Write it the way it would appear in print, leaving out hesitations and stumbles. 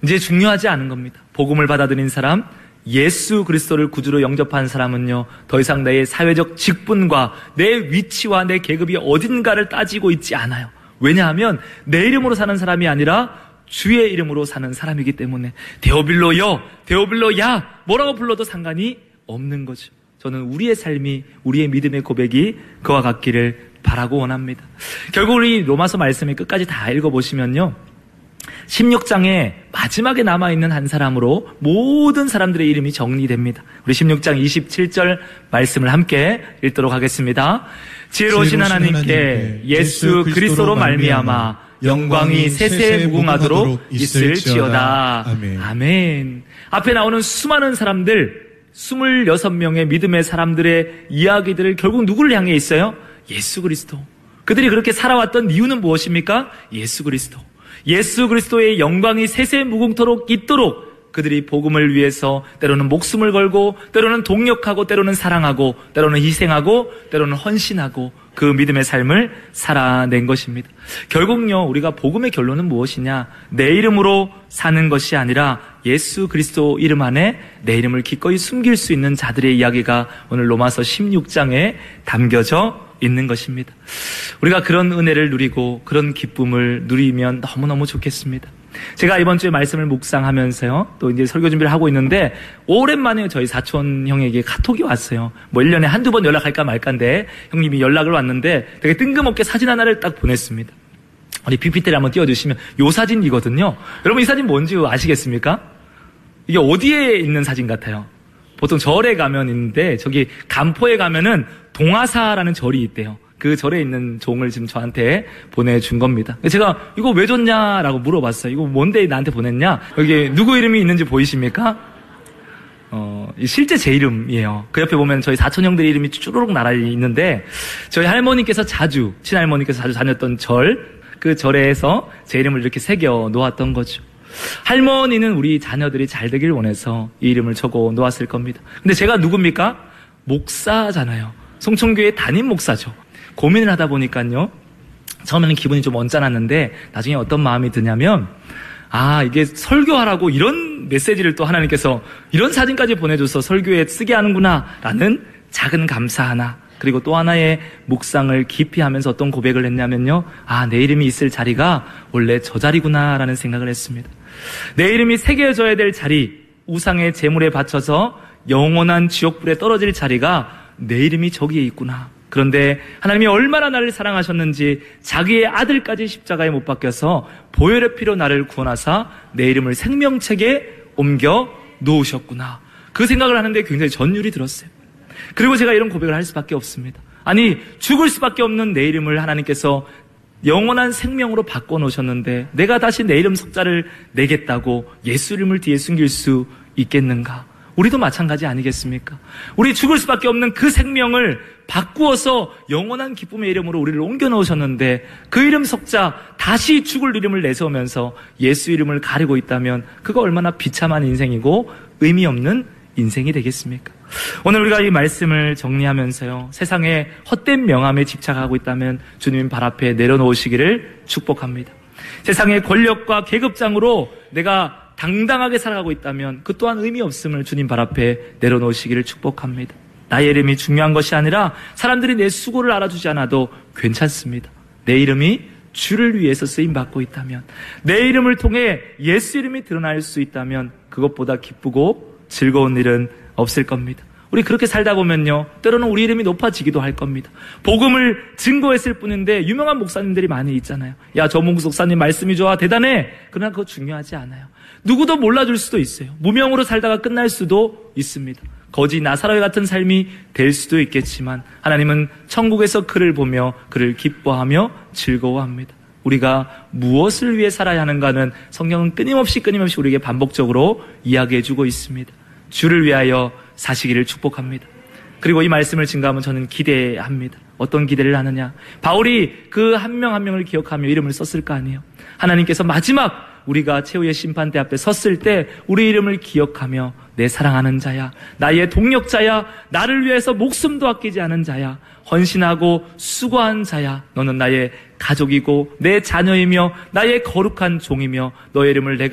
이제 중요하지 않은 겁니다. 복음을 받아들인 사람, 예수 그리스도를 구주로 영접한 사람은요, 더 이상 내 사회적 직분과 내 위치와 내 계급이 어딘가를 따지고 있지 않아요. 왜냐하면 내 이름으로 사는 사람이 아니라 주의 이름으로 사는 사람이기 때문에 데오빌로여, 데오빌로야 뭐라고 불러도 상관이 없는 거죠. 저는 우리의 삶이, 우리의 믿음의 고백이 그와 같기를 바라고 원합니다. 결국 우리 로마서 말씀을 끝까지 다 읽어보시면요, 16장에 마지막에 남아있는 한 사람으로 모든 사람들의 이름이 정리됩니다. 우리 16장 27절 말씀을 함께 읽도록 하겠습니다. 지혜로우신 하나님께 예수 그리스도로 말미암아 영광이 세세 무궁하도록 있을지어다. 아멘. 아멘. 앞에 나오는 수많은 사람들, 26명의 믿음의 사람들의 이야기들을 결국 누구를 향해 있어요? 예수 그리스도. 그들이 그렇게 살아왔던 이유는 무엇입니까? 예수 그리스도. 예수 그리스도의 영광이 세세 무궁토록 있도록 그들이 복음을 위해서 때로는 목숨을 걸고, 때로는 동력하고, 때로는 사랑하고, 때로는 희생하고, 때로는 헌신하고 그 믿음의 삶을 살아낸 것입니다. 결국요, 우리가 복음의 결론은 무엇이냐? 내 이름으로 사는 것이 아니라 예수 그리스도 이름 안에 내 이름을 기꺼이 숨길 수 있는 자들의 이야기가 오늘 로마서 16장에 담겨져 있는 것입니다. 우리가 그런 은혜를 누리고 그런 기쁨을 누리면 너무너무 좋겠습니다. 제가 이번 주에 말씀을 묵상하면서요, 또 이제 설교 준비를 하고 있는데 오랜만에 저희 사촌 형에게 카톡이 왔어요. 뭐 1년에 한두 번 연락할까 말까인데 형님이 연락을 왔는데 되게 뜬금없게 사진 하나를 딱 보냈습니다. 우리 PPT를 한번 띄워주시면 요 사진이거든요. 여러분 이 사진 뭔지 아시겠습니까? 이게 어디에 있는 사진 같아요? 보통 절에 가면 있는데 저기 간포에 가면은 동화사라는 절이 있대요. 그 절에 있는 종을 지금 저한테 보내준 겁니다. 제가 이거 왜 줬냐라고 물어봤어요. 이거 뭔데 나한테 보냈냐? 여기 누구 이름이 있는지 보이십니까? 실제 제 이름이에요. 그 옆에 보면 저희 사촌 형들 이름이 쭈루룩 나란히 있는데 저희 할머니께서 친할머니께서 자주 다녔던 절, 그 절에서 제 이름을 이렇게 새겨 놓았던 거죠. 할머니는 우리 자녀들이 잘 되길 원해서 이 이름을 적어 놓았을 겁니다. 근데 제가 누굽니까? 목사잖아요. 송천교회 담임 목사죠. 고민을 하다 보니까요, 처음에는 기분이 좀 언짢았는데 나중에 어떤 마음이 드냐면, 이게 설교하라고 이런 메시지를 또 하나님께서 이런 사진까지 보내줘서 설교에 쓰게 하는구나 라는 작은 감사 하나, 그리고 또 하나의 묵상을 깊이 하면서 어떤 고백을 했냐면요, 내 이름이 있을 자리가 원래 저 자리구나 라는 생각을 했습니다. 내 이름이 새겨져야 될 자리, 우상의 제물에 바쳐서 영원한 지옥불에 떨어질 자리가 내 이름이 저기에 있구나. 그런데 하나님이 얼마나 나를 사랑하셨는지 자기의 아들까지 십자가에 못 박혀서 보혈의 피로 나를 구원하사 내 이름을 생명책에 옮겨 놓으셨구나. 그 생각을 하는데 굉장히 전율이 들었어요. 그리고 제가 이런 고백을 할 수밖에 없습니다. 아니, 죽을 수밖에 없는 내 이름을 하나님께서 영원한 생명으로 바꿔놓으셨는데 내가 다시 내 이름 석자를 내겠다고 예수 이름을 뒤에 숨길 수 있겠는가? 우리도 마찬가지 아니겠습니까? 우리 죽을 수밖에 없는 그 생명을 바꾸어서 영원한 기쁨의 이름으로 우리를 옮겨 놓으셨는데 그 이름 석자 다시 죽을 이름을 내세우면서 예수 이름을 가리고 있다면 그거 얼마나 비참한 인생이고 의미 없는 인생이 되겠습니까? 오늘 우리가 이 말씀을 정리하면서요, 세상에 헛된 명함에 집착하고 있다면 주님 발 앞에 내려놓으시기를 축복합니다. 세상의 권력과 계급장으로 내가 당당하게 살아가고 있다면 그 또한 의미 없음을 주님 발 앞에 내려놓으시기를 축복합니다. 나의 이름이 중요한 것이 아니라 사람들이 내 수고를 알아주지 않아도 괜찮습니다. 내 이름이 주를 위해서 쓰임받고 있다면, 내 이름을 통해 예수 이름이 드러날 수 있다면 그것보다 기쁘고 즐거운 일은 없을 겁니다. 우리 그렇게 살다 보면요, 때로는 우리 이름이 높아지기도 할 겁니다. 복음을 증거했을 뿐인데 유명한 목사님들이 많이 있잖아요. 야, 저 목사님 말씀이 좋아, 대단해. 그러나 그거 중요하지 않아요. 누구도 몰라줄 수도 있어요. 무명으로 살다가 끝날 수도 있습니다. 거지 나사로의 같은 삶이 될 수도 있겠지만 하나님은 천국에서 그를 보며 그를 기뻐하며 즐거워합니다. 우리가 무엇을 위해 살아야 하는가는 성경은 끊임없이 우리에게 반복적으로 이야기해주고 있습니다. 주를 위하여 사시기를 축복합니다. 그리고 이 말씀을 증거하면 저는 기대합니다. 어떤 기대를 하느냐? 바울이 그 한 명 한 명을 기억하며 이름을 썼을 거 아니에요. 하나님께서 마지막 우리가 최후의 심판대 앞에 섰을 때 우리 이름을 기억하며 내 사랑하는 자야, 나의 동력자야, 나를 위해서 목숨도 아끼지 않은 자야, 헌신하고 수고한 자야, 너는 나의 가족이고 내 자녀이며 나의 거룩한 종이며 너의 이름을 내가